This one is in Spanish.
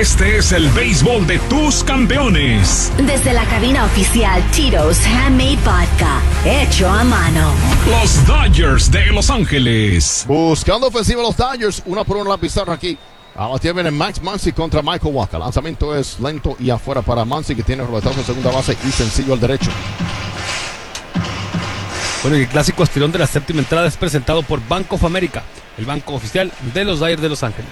Este es el béisbol de tus campeones. Desde la cabina oficial Tito's Handmade Vodka, hecho a mano. Los Dodgers de Los Ángeles. Buscando ofensiva los Dodgers, 1-1 la pizarra aquí. A la tierra viene Max Muncy contra Michael Wacha. El lanzamiento es lento y afuera para Muncy, que tiene roletazo en segunda base y sencillo al derecho. Bueno, y el clásico estirón de la séptima entrada es presentado por Bank of America, el banco oficial de los Dodgers de Los Ángeles.